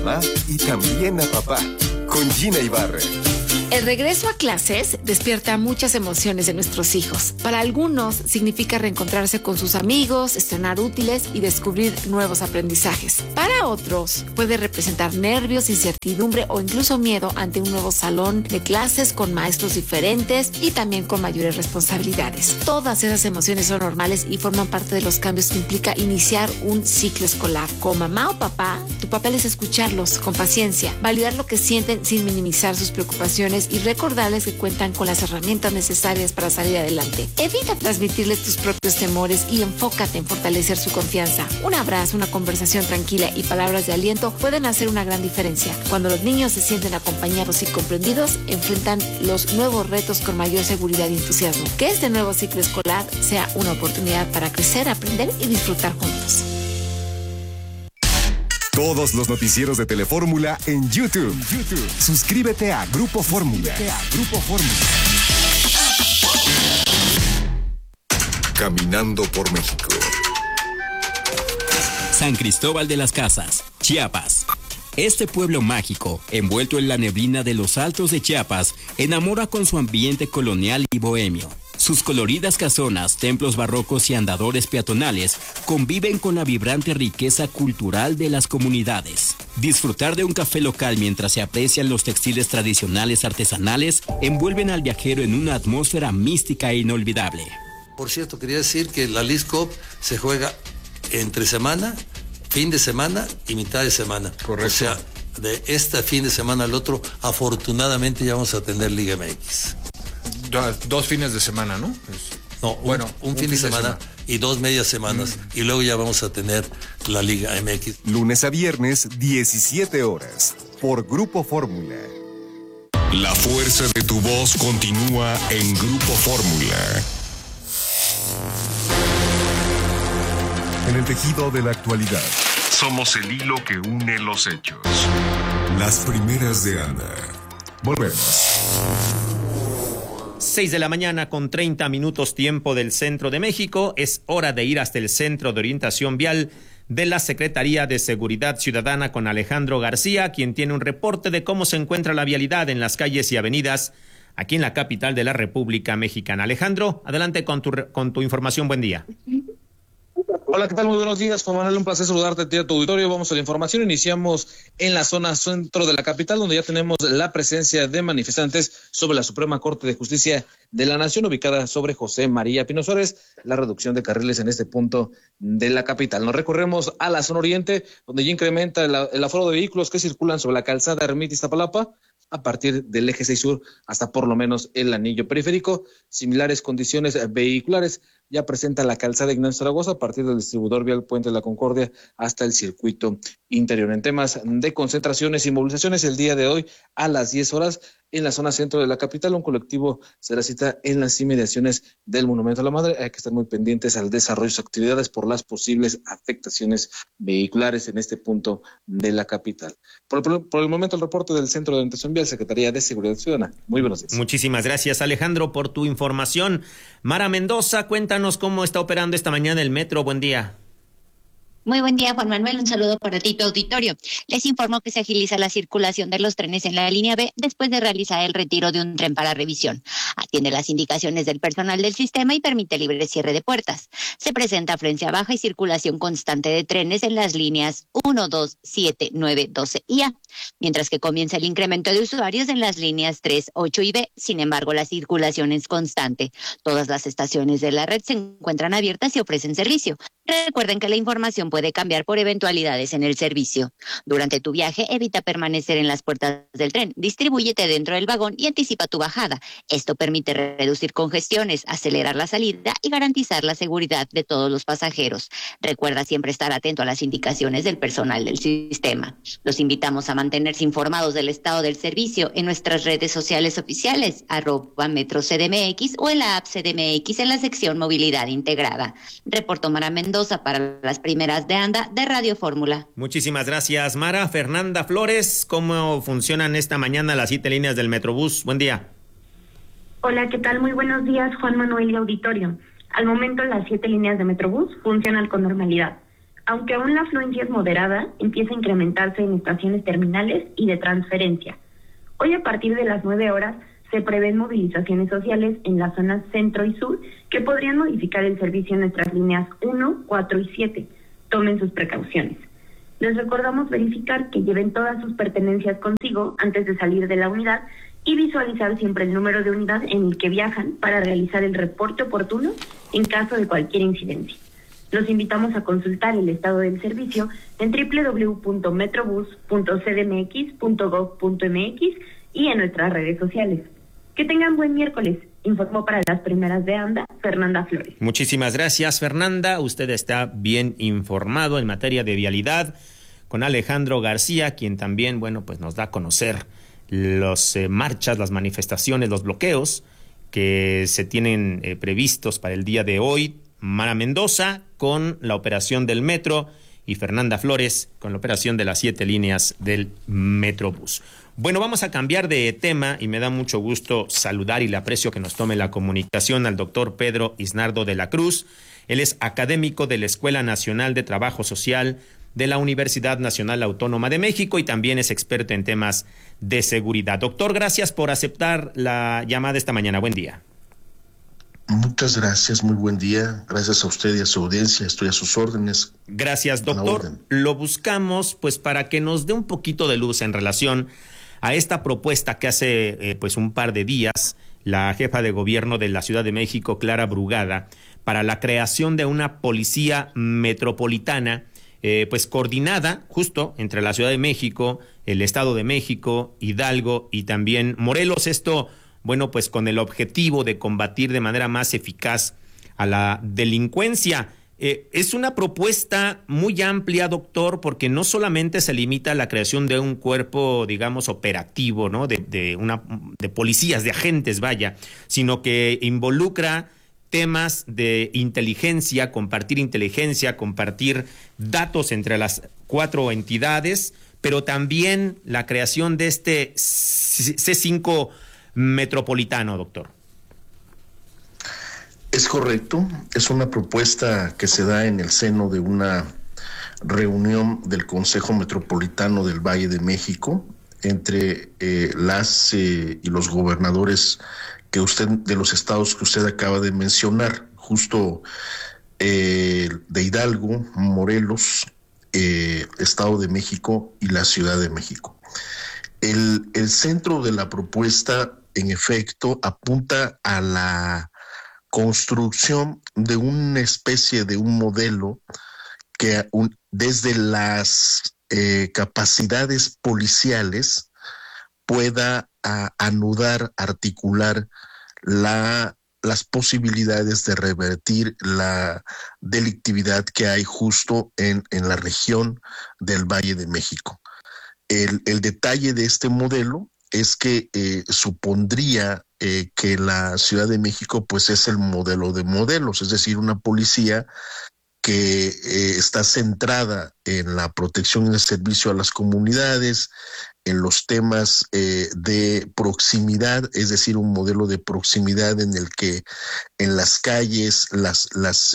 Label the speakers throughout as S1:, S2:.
S1: mamá y también a papá. Con Gina Ibarra.
S2: El regreso a clases despierta muchas emociones de nuestros hijos. Para algunos significa reencontrarse con sus amigos, estrenar útiles y descubrir nuevos aprendizajes. Para otros puede representar nervios, incertidumbre o incluso miedo ante un nuevo salón de clases con maestros diferentes y también con mayores responsabilidades. Todas esas emociones son normales y forman parte de los cambios que implica iniciar un ciclo escolar. Como mamá o papá, tu papel es escucharlos con paciencia, validar lo que sienten sin minimizar sus preocupaciones y recordarles que cuentan con las herramientas necesarias para salir adelante. Evita transmitirles tus propios temores y enfócate en fortalecer su confianza. Un abrazo, una conversación tranquila y palabras de aliento pueden hacer una gran diferencia. Cuando los niños se sienten acompañados y comprendidos, enfrentan los nuevos retos con mayor seguridad y entusiasmo. Que este nuevo ciclo escolar sea una oportunidad para crecer, aprender y disfrutar juntos.
S1: Todos los noticieros de Telefórmula en YouTube. Suscríbete a Grupo Fórmula. Caminando por México.
S3: San Cristóbal de las Casas, Chiapas. Este pueblo mágico, envuelto en la neblina de los altos de Chiapas, enamora con su ambiente colonial y bohemio. Sus coloridas casonas, templos barrocos y andadores peatonales conviven con la vibrante riqueza cultural de las comunidades. Disfrutar de un café local mientras se aprecian los textiles tradicionales artesanales envuelven al viajero en una atmósfera mística e inolvidable.
S4: Por cierto, quería decir que la Leagues Cup se juega entre semana, fin de semana y mitad de semana.
S5: Correcto.
S4: O sea, de este fin de semana al otro, afortunadamente ya vamos a tener Liga MX.
S5: 2 fines de semana, ¿no?
S4: No, bueno, un fin de semana y 2 medias semanas. Y luego ya vamos a tener la Liga MX.
S1: Lunes a viernes, 17 horas. Por Grupo Fórmula.
S6: La fuerza de tu voz continúa en Grupo Fórmula.
S1: En el tejido de la actualidad.
S6: Somos el hilo que une los hechos.
S1: Las primeras de Ana. Volvemos.
S7: 6 de la mañana con 30 minutos tiempo del centro de México. Es hora de ir hasta el Centro de Orientación Vial de la Secretaría de Seguridad Ciudadana con Alejandro García, quien tiene un reporte de cómo se encuentra la vialidad en las calles y avenidas aquí en la capital de la República Mexicana. Alejandro, adelante con tu información. Buen día.
S8: Hola, ¿qué tal? Muy buenos días, Juan Manuel, un placer saludarte a ti, a tu auditorio. Vamos a la información. Iniciamos en la zona centro de la capital, donde ya tenemos la presencia de manifestantes sobre la Suprema Corte de Justicia de la Nación, ubicada sobre José María Pino Suárez, la reducción de carriles en este punto de la capital. Nos recorremos a la zona oriente, donde ya incrementa el aforo de vehículos que circulan sobre la calzada Ermita Iztapalapa, a partir del eje 6 sur hasta por lo menos el anillo periférico. Similares condiciones vehiculares ya presenta la calzada Ignacio Zaragoza a partir del distribuidor vial Puente de la Concordia hasta el circuito interior. En temas de concentraciones y movilizaciones, el día de hoy a las 10 horas en la zona centro de la capital, un colectivo será cita en las inmediaciones del Monumento a la Madre. Hay que estar muy pendientes al desarrollo de sus actividades por las posibles afectaciones vehiculares en este punto de la capital. Por el momento, el reporte del Centro de Orientación Vial, Secretaría de Seguridad Ciudadana. Muy buenos días.
S7: Muchísimas gracias, Alejandro, por tu información. Mara Mendoza, cuéntanos cómo está operando esta mañana el metro. Buen día.
S9: Muy buen día, Juan Manuel. Un saludo para ti, tu auditorio. Les informo que se agiliza la circulación de los trenes en la línea B después de realizar el retiro de un tren para revisión. Atiende las indicaciones del personal del sistema y permite libre cierre de puertas. Se presenta afluencia baja y circulación constante de trenes en las líneas 1, 2, 7, 9, 12 y A, mientras que comienza el incremento de usuarios en las líneas 3, 8 y B. Sin embargo, la circulación es constante. Todas las estaciones de la red se encuentran abiertas y ofrecen servicio. Recuerden que la información puede cambiar por eventualidades en el servicio. Durante tu viaje, evita permanecer en las puertas del tren, distribúyete dentro del vagón y anticipa tu bajada. Esto permite reducir congestiones, acelerar la salida y garantizar la seguridad de todos los pasajeros. Recuerda siempre estar atento a las indicaciones del personal del sistema. Los invitamos a mantenerse informados del estado del servicio en nuestras redes sociales oficiales, @MetroCDMX o en la app CDMX en la sección Movilidad Integrada. Reportó Mara Mendoza para las primeras de ANDA de Radio Fórmula.
S7: Muchísimas gracias, Mara. Fernanda Flores, ¿cómo funcionan esta mañana las 7 líneas del Metrobús? Buen día.
S10: Hola, ¿qué tal? Muy buenos días, Juan Manuel y auditorio. Al momento, las 7 líneas de Metrobús funcionan con normalidad. Aunque aún la afluencia es moderada, empieza a incrementarse en estaciones terminales y de transferencia. Hoy a partir de las 9 horas se prevén movilizaciones sociales en las zonas centro y sur que podrían modificar el servicio en nuestras líneas 1, 4 y 7. Tomen sus precauciones. Les recordamos verificar que lleven todas sus pertenencias consigo antes de salir de la unidad y visualizar siempre el número de unidad en el que viajan para realizar el reporte oportuno en caso de cualquier incidencia. Los invitamos a consultar el estado del servicio en www.metrobus.cdmx.gov.mx y en nuestras redes sociales. Que tengan buen miércoles. Informó para las primeras de ANDA, Fernanda Flores.
S7: Muchísimas gracias, Fernanda. Usted está bien informado en materia de vialidad con Alejandro García, quien también, pues nos da a conocer las marchas, las manifestaciones, los bloqueos que se tienen previstos para el día de hoy. Mara Mendoza con la operación del metro y Fernanda Flores con la operación de las 7 líneas del Metrobús. Bueno, vamos a cambiar de tema y me da mucho gusto saludar y le aprecio que nos tome la comunicación al doctor Pedro Isnardo de la Cruz. Él es académico de la Escuela Nacional de Trabajo Social de la Universidad Nacional Autónoma de México y también es experto en temas de seguridad. Doctor, gracias por aceptar la llamada esta mañana. Buen día.
S11: Muchas gracias, muy buen día. Gracias a usted y a su audiencia, estoy a sus órdenes.
S7: Gracias, doctor. Lo buscamos para que nos dé un poquito de luz en relación a esta propuesta que hace un par de días la jefa de gobierno de la Ciudad de México, Clara Brugada, para la creación de una policía metropolitana coordinada justo entre la Ciudad de México, el Estado de México, Hidalgo y también Morelos. Esto con el objetivo de combatir de manera más eficaz a la delincuencia. Es una propuesta muy amplia, doctor, porque no solamente se limita a la creación de un cuerpo, digamos, operativo, ¿no? De policías, de agentes, sino que involucra temas de inteligencia, compartir datos entre las 4 entidades, pero también la creación de este C5 metropolitano, doctor.
S11: Es correcto, es una propuesta que se da en el seno de una reunión del Consejo Metropolitano del Valle de México entre las y los gobernadores de los estados que usted acaba de mencionar, justo de Hidalgo, Morelos, Estado de México y la Ciudad de México. El centro de la propuesta, en efecto, apunta a la construcción de una especie de un modelo que desde las capacidades policiales pueda anudar, articular las posibilidades de revertir la delictividad que hay justo en la región del Valle de México. El detalle de este modelo es que supondría que la Ciudad de México es el modelo de modelos, es decir, una policía que está centrada en la protección y el servicio a las comunidades, en los temas de proximidad, es decir, un modelo de proximidad en el que en las calles las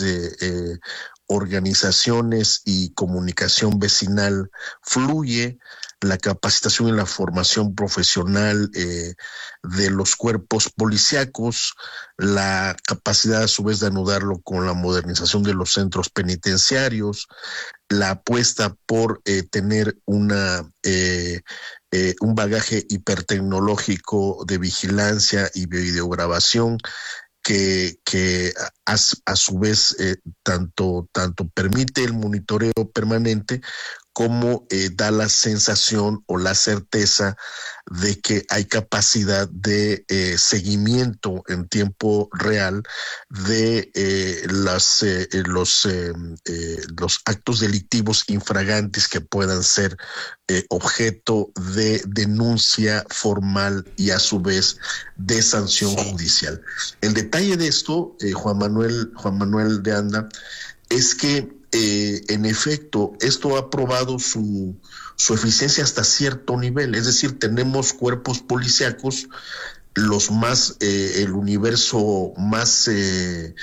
S11: organizaciones y comunicación vecinal fluye, la capacitación y la formación profesional de los cuerpos policíacos, la capacidad a su vez de anudarlo con la modernización de los centros penitenciarios, la apuesta por tener un bagaje hipertecnológico de vigilancia y videograbación que a su vez tanto permite el monitoreo permanente como da la sensación o la certeza de que hay capacidad de seguimiento en tiempo real de los actos delictivos infragantes que puedan ser objeto de denuncia formal y a su vez de sanción judicial. El detalle de esto, Juan Manuel de Anda, es que en efecto, esto ha probado su eficiencia hasta cierto nivel, es decir, tenemos cuerpos policíacos, el universo más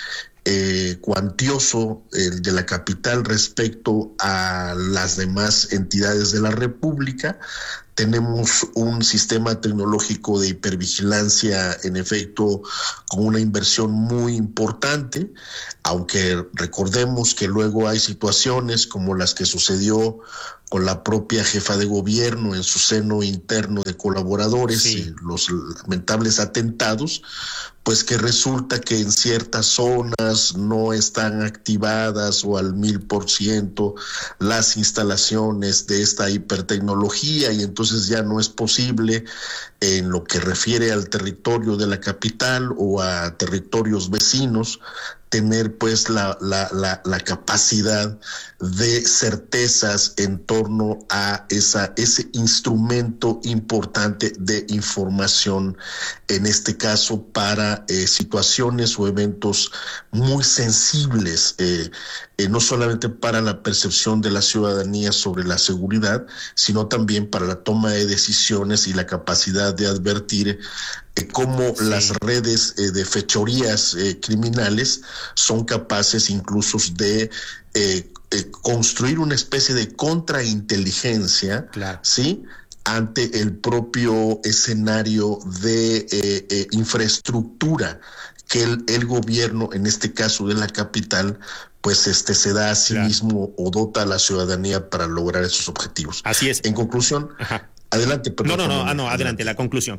S11: cuantioso el de la capital respecto a las demás entidades de la República. Tenemos un sistema tecnológico de hipervigilancia, en efecto, con una inversión muy importante, aunque recordemos que luego hay situaciones como las que sucedió con la propia jefa de gobierno en su seno interno de colaboradores y los lamentables atentados, pues que resulta que en ciertas zonas no están activadas o al 1000% las instalaciones de esta hipertecnología, y entonces ya no es posible, en lo que refiere al territorio de la capital o a territorios vecinos, tener pues la capacidad de certezas en torno a ese instrumento importante de información, en este caso para situaciones o eventos muy sensibles, no solamente para la percepción de la ciudadanía sobre la seguridad, sino también para la toma de decisiones y la capacidad de advertir cómo las redes de fechorías criminales son capaces incluso de construir una especie de contrainteligencia, ¿sí?, ante el propio escenario de infraestructura que el gobierno, en este caso de la capital, pues se da a sí mismo o dota a la ciudadanía para lograr esos objetivos.
S7: Así es.
S11: En conclusión, adelante. Perdón,
S7: adelante, la conclusión.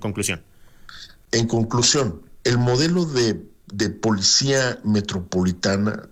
S11: En conclusión, el modelo de policía metropolitana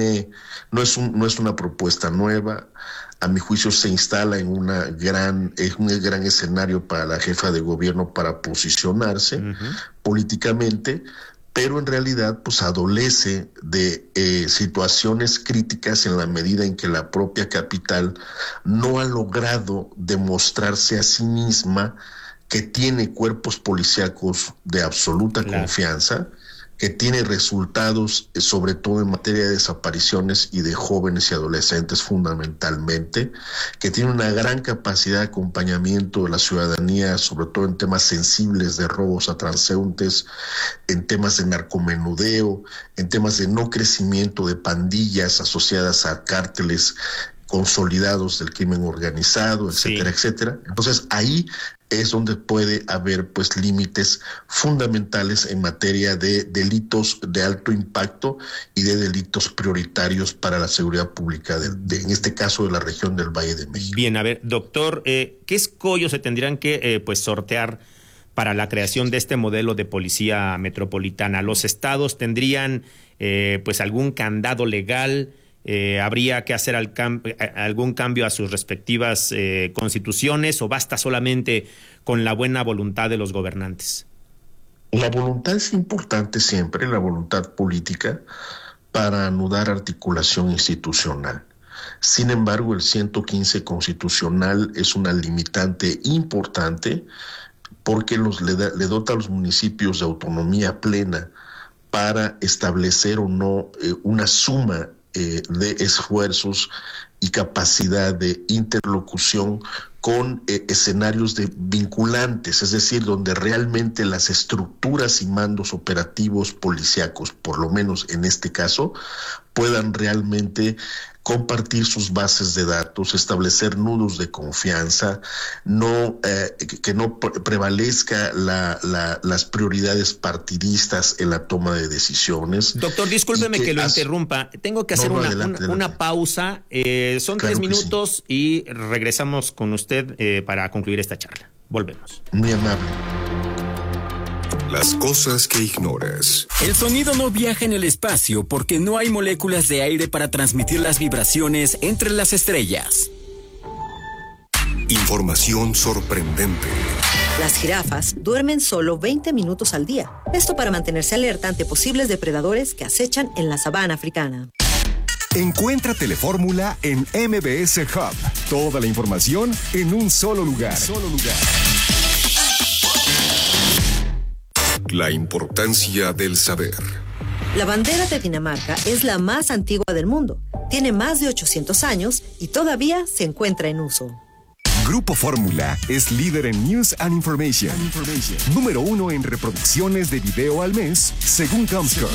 S11: no es una propuesta nueva. A mi juicio se instala en un gran escenario para la jefa de gobierno para posicionarse políticamente, pero en realidad pues adolece de situaciones críticas en la medida en que la propia capital no ha logrado demostrarse a sí misma que tiene cuerpos policíacos de absoluta confianza, que tiene resultados sobre todo en materia de desapariciones y de jóvenes y adolescentes fundamentalmente, que tiene una gran capacidad de acompañamiento de la ciudadanía, sobre todo en temas sensibles de robos a transeúntes, en temas de narcomenudeo, en temas de no crecimiento de pandillas asociadas a cárteles consolidados del crimen organizado, etcétera, etcétera. Entonces ahí es donde puede haber pues límites fundamentales en materia de delitos de alto impacto y de delitos prioritarios para la seguridad pública en este caso de la región del Valle de México.
S7: Bien, a ver, doctor, ¿qué escollos se tendrían que pues sortear para la creación de este modelo de policía metropolitana? ¿Los estados tendrían pues algún candado legal? ¿Habría que hacer algún cambio a sus respectivas constituciones, o basta solamente con la buena voluntad de los gobernantes?
S11: La voluntad es importante siempre, la voluntad política, para anudar articulación institucional. Sin embargo, el 115 constitucional es una limitante importante porque le dota a los municipios de autonomía plena para establecer o no una suma de esfuerzos y capacidad de interlocución con escenarios vinculantes, es decir, donde realmente las estructuras y mandos operativos policíacos, por lo menos en este caso, puedan realmente compartir sus bases de datos, establecer nudos de confianza, que no prevalezca las prioridades partidistas en la toma de decisiones.
S7: Doctor, discúlpeme que lo interrumpa. Tengo que hacer una pausa. Son 3 minutos y regresamos con usted para concluir esta charla. Volvemos.
S11: Muy amable.
S6: Las cosas que ignoras.
S3: El sonido no viaja en el espacio porque no hay moléculas de aire para transmitir las vibraciones entre las estrellas.
S6: Información sorprendente.
S12: Las jirafas duermen solo 20 minutos al día. Esto para mantenerse alerta ante posibles depredadores que acechan en la sabana africana.
S1: Encuentra Telefórmula en MBS Hub. Toda la información en un solo lugar.
S6: La importancia del saber.
S12: La bandera de Dinamarca es la más antigua del mundo. Tiene más de 800 años y todavía se encuentra en uso.
S1: Grupo Fórmula es líder en News and Information. Número 1 en reproducciones de video al mes, según Comscore.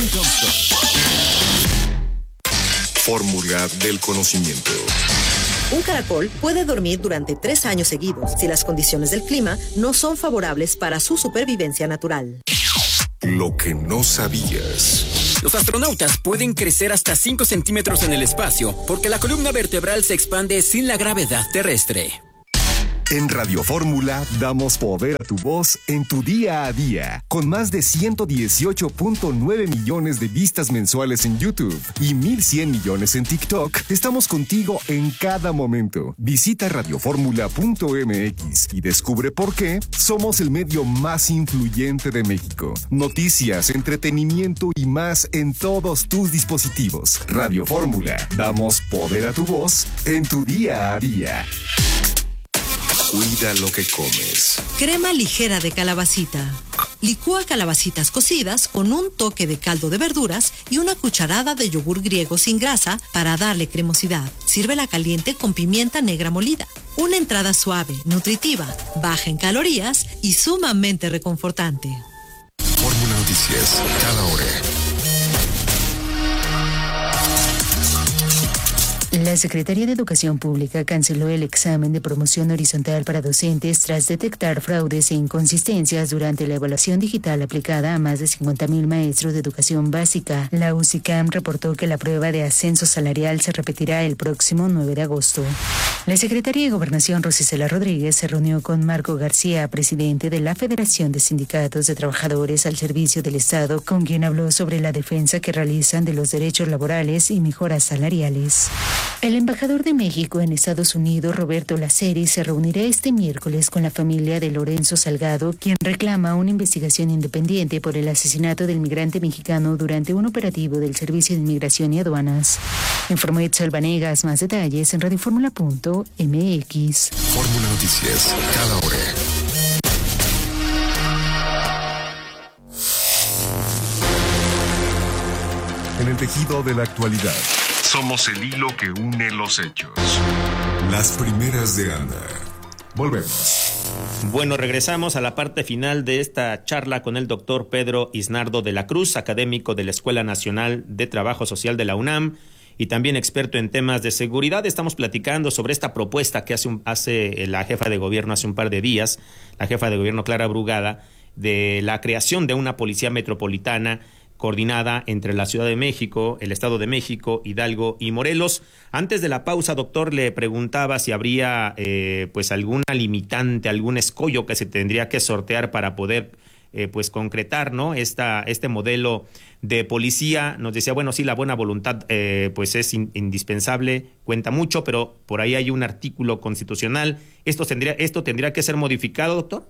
S6: Fórmula del conocimiento.
S12: Un caracol puede dormir durante 3 años seguidos si las condiciones del clima no son favorables para su supervivencia natural.
S6: Lo que no sabías.
S3: Los astronautas pueden crecer hasta 5 centímetros en el espacio porque la columna vertebral se expande sin la gravedad terrestre.
S1: En Radio Fórmula damos poder a tu voz en tu día a día, con más de 118.9 millones de vistas mensuales en YouTube y 1,100 millones en TikTok. Estamos contigo en cada momento. Visita radioformula.mx y descubre por qué somos el medio más influyente de México. Noticias, entretenimiento y más en todos tus dispositivos. Radio Fórmula, damos poder a tu voz en tu día a día.
S6: Cuida lo que comes.
S13: Crema ligera de calabacita. Licúa calabacitas cocidas con un toque de caldo de verduras y una cucharada de yogur griego sin grasa para darle cremosidad. Sírvela caliente con pimienta negra molida. Una entrada suave, nutritiva, baja en calorías y sumamente reconfortante.
S6: Fórmula Noticias, cada hora.
S14: La Secretaría de Educación Pública canceló el examen de promoción horizontal para docentes tras detectar fraudes e inconsistencias durante la evaluación digital aplicada a más de 50,000 maestros de educación básica. La UCICAM reportó que la prueba de ascenso salarial se repetirá el próximo 9 de agosto. La Secretaría de Gobernación, Rosicela Rodríguez, se reunió con Marco García, presidente de la Federación de Sindicatos de Trabajadores al Servicio del Estado, con quien habló sobre la defensa que realizan de los derechos laborales y mejoras salariales. El embajador de México en Estados Unidos, Roberto Laceri, se reunirá este miércoles con la familia de Lorenzo Salgado, quien reclama una investigación independiente por el asesinato del migrante mexicano durante un operativo del Servicio de Inmigración y Aduanas. Informó Itzel Vanegas. Más detalles en radioformula.mx.
S6: Fórmula Noticias, cada hora.
S1: En el tejido de la actualidad.
S6: Somos el hilo que une los hechos.
S1: Las primeras de Anda. Volvemos.
S7: Bueno, regresamos a la parte final de esta charla con el doctor Pedro Isnardo de la Cruz, académico de la Escuela Nacional de Trabajo Social de la UNAM y también experto en temas de seguridad. Estamos platicando sobre esta propuesta que hace la jefa de gobierno hace un par de días, la jefa de gobierno Clara Brugada, de la creación de una policía metropolitana coordinada entre la Ciudad de México, el Estado de México, Hidalgo y Morelos. Antes de la pausa, doctor, le preguntaba si habría pues alguna limitante, algún escollo que se tendría que sortear para poder pues concretar, ¿no? Este modelo de policía. Nos decía, bueno, sí, la buena voluntad pues es indispensable, cuenta mucho, pero por ahí hay un artículo constitucional. ¿Esto tendría que ser modificado, doctor?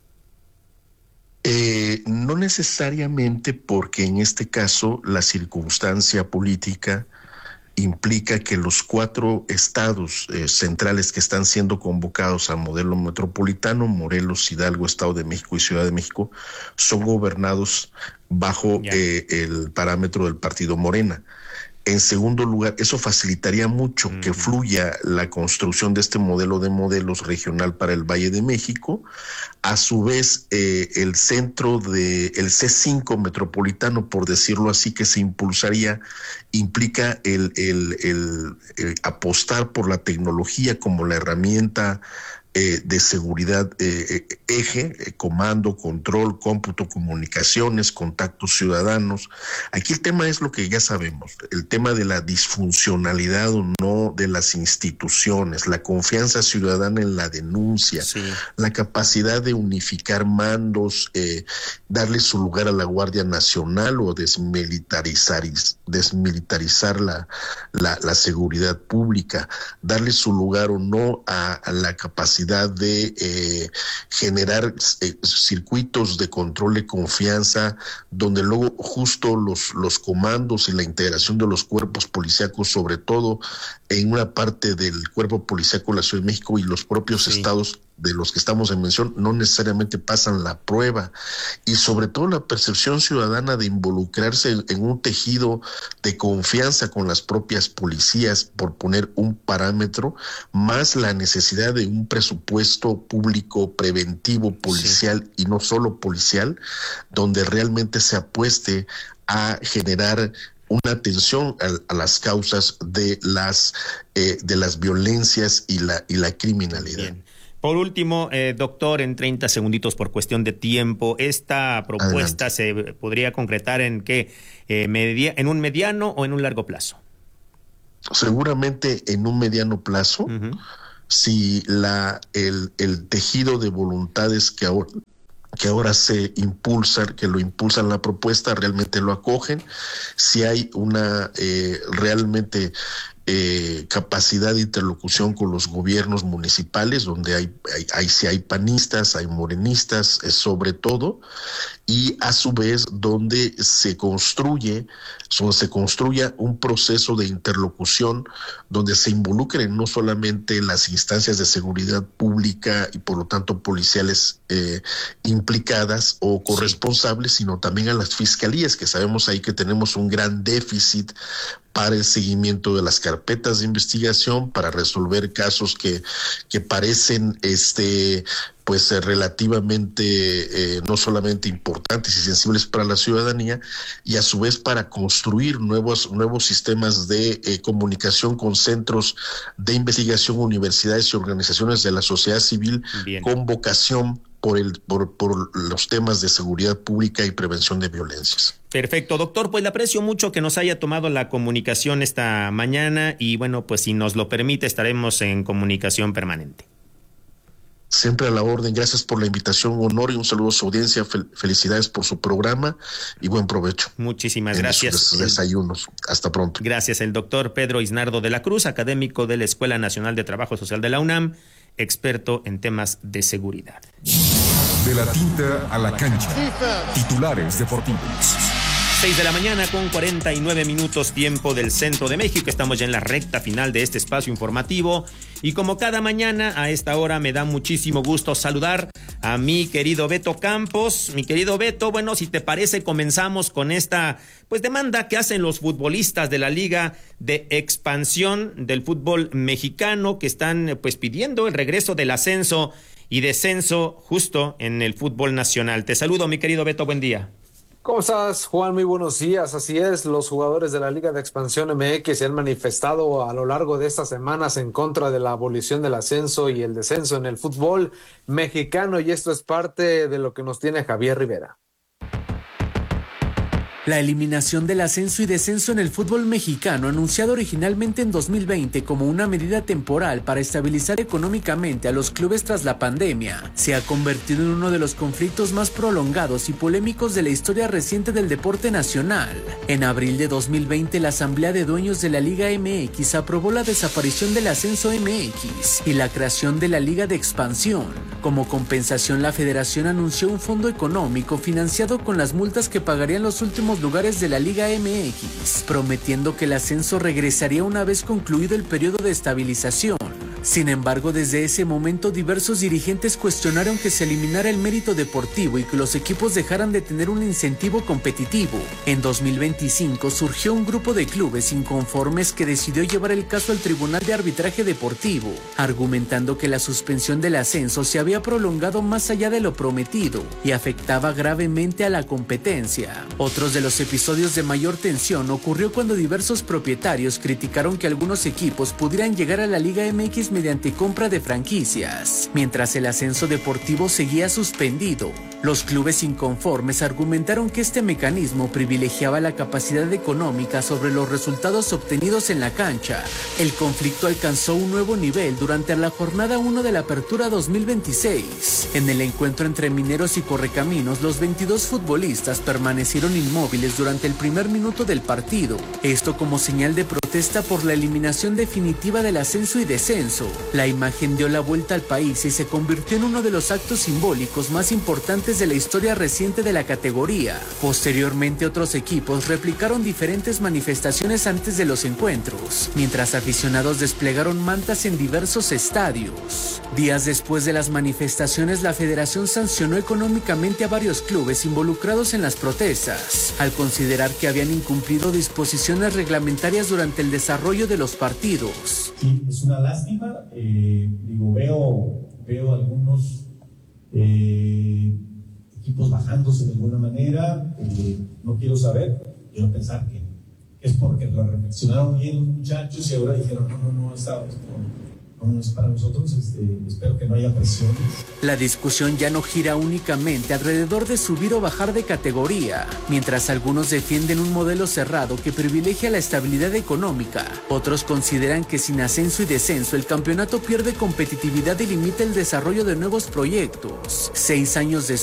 S11: No necesariamente, porque en este caso la circunstancia política implica que los 4 estados centrales que están siendo convocados al modelo metropolitano, Morelos, Hidalgo, Estado de México y Ciudad de México, son gobernados bajo el parámetro del partido Morena. En segundo lugar, eso facilitaría mucho que fluya la construcción de este modelo de modelos regional para el Valle de México. A su vez, el centro del C5 metropolitano, por decirlo así, que se impulsaría, implica el apostar por la tecnología como la herramienta de seguridad eje, comando, control, cómputo, comunicaciones, contactos ciudadanos. Aquí el tema es lo que ya sabemos, el tema de la disfuncionalidad o no de las instituciones, la confianza ciudadana en la denuncia, la capacidad de unificar mandos, darle su lugar a la Guardia Nacional o desmilitarizar la seguridad pública, darle su lugar o no a la capacidad de generar circuitos de control de confianza, donde luego justo los comandos y la integración de los cuerpos policíacos, sobre todo en una parte del cuerpo policíaco de la Ciudad de México y los propios estados, de los que estamos en mención no necesariamente pasan la prueba, y sobre todo la percepción ciudadana de involucrarse en un tejido de confianza con las propias policías, por poner un parámetro, más la necesidad de un presupuesto público preventivo policial y no solo policial, donde realmente se apueste a generar una atención a las causas de las violencias y la criminalidad.
S7: Bien. Por último, doctor, en 30 segunditos por cuestión de tiempo, ¿esta propuesta Adelante. Se podría concretar en qué? ¿En un mediano o en un largo plazo?
S11: Seguramente en un mediano plazo, si el tejido de voluntades que ahora se impulsan, que lo impulsan la propuesta, realmente lo acogen, si hay una realmente capacidad de interlocución con los gobiernos municipales, donde hay panistas, hay morenistas, sobre todo, y a su vez donde se construya un proceso de interlocución donde se involucren no solamente las instancias de seguridad pública y por lo tanto policiales implicadas o corresponsables, sino también a las fiscalías, que sabemos ahí que tenemos un gran déficit para el seguimiento de las carpetas de investigación, para resolver casos que parecen pues relativamente no solamente importantes y sensibles para la ciudadanía, y a su vez para construir nuevos sistemas de comunicación con centros de investigación, universidades y organizaciones de la sociedad civil. Bien. Con vocación por los temas de seguridad pública y prevención de violencias.
S7: Perfecto, doctor, pues le aprecio mucho que nos haya tomado la comunicación esta mañana y bueno, pues si nos lo permite estaremos en comunicación permanente.
S11: Siempre a la orden, gracias por la invitación, honor y un saludo a su audiencia, felicidades por su programa y buen provecho.
S7: Muchísimas gracias.
S11: Sus desayunos, hasta pronto.
S7: Gracias, el doctor Pedro Isnardo de la Cruz, académico de la Escuela Nacional de Trabajo Social de la UNAM, experto en temas de seguridad.
S1: De la tinta a la cancha, titulares deportivos.
S7: 6 de la mañana con 49 minutos tiempo del centro de México. Estamos ya en la recta final de este espacio informativo y como cada mañana a esta hora me da muchísimo gusto saludar a mi querido Beto Campos. Mi querido Beto, bueno, si te parece comenzamos con esta pues demanda que hacen los futbolistas de la Liga de Expansión del fútbol mexicano, que están pues pidiendo el regreso del ascenso y descenso justo en el fútbol nacional. Te saludo, mi querido Beto, buen día.
S15: ¿Cómo estás, Juan? Muy buenos días. Así es, los jugadores de la Liga de Expansión MX se han manifestado a lo largo de estas semanas en contra de la abolición del ascenso y el descenso en el fútbol mexicano, y esto es parte de lo que nos tiene Javier Rivera.
S16: La eliminación del ascenso y descenso en el fútbol mexicano, anunciado originalmente en 2020 como una medida temporal para estabilizar económicamente a los clubes tras la pandemia, se ha convertido en uno de los conflictos más prolongados y polémicos de la historia reciente del deporte nacional. En abril de 2020, la Asamblea de Dueños de la Liga MX aprobó la desaparición del ascenso MX y la creación de la Liga de Expansión. Como compensación, la federación anunció un fondo económico financiado con las multas que pagarían los últimos lugares de la Liga MX, prometiendo que el ascenso regresaría una vez concluido el periodo de estabilización. Sin embargo, desde ese momento diversos dirigentes cuestionaron que se eliminara el mérito deportivo y que los equipos dejaran de tener un incentivo competitivo. En 2025 surgió un grupo de clubes inconformes que decidió llevar el caso al Tribunal de Arbitraje Deportivo, argumentando que la suspensión del ascenso se había prolongado más allá de lo prometido y afectaba gravemente a la competencia. Otros de los episodios de mayor tensión ocurrió cuando diversos propietarios criticaron que algunos equipos pudieran llegar a la Liga MX mediante compra de franquicias, mientras el ascenso deportivo seguía suspendido. Los clubes inconformes argumentaron que este mecanismo privilegiaba la capacidad económica sobre los resultados obtenidos en la cancha. El conflicto alcanzó un nuevo nivel durante la jornada 1 de la Apertura 2026. En el encuentro entre Mineros y Correcaminos, los 22 futbolistas permanecieron inmóviles durante el primer minuto del partido, esto como señal de protesta por la eliminación definitiva del ascenso y descenso. La imagen dio la vuelta al país y se convirtió en uno de los actos simbólicos más importantes importantes de la historia reciente de la categoría. Posteriormente, otros equipos replicaron diferentes manifestaciones antes de los encuentros, mientras aficionados desplegaron mantas en diversos estadios. Días después de las manifestaciones, la federación sancionó económicamente a varios clubes involucrados en las protestas, al considerar que habían incumplido disposiciones reglamentarias durante el desarrollo de los partidos.
S17: Sí, es una lástima. Veo algunos equipos bajándose de alguna manera. No quiero pensar que es porque lo reflexionaron bien los muchachos y ahora dijeron no es para nosotros. Espero que no haya presiones.
S16: La discusión ya no gira únicamente alrededor de subir o bajar de categoría. Mientras algunos defienden un modelo cerrado que privilegia la estabilidad económica, otros consideran que sin ascenso y descenso el campeonato pierde competitividad y limita el desarrollo de nuevos proyectos. 6 años después,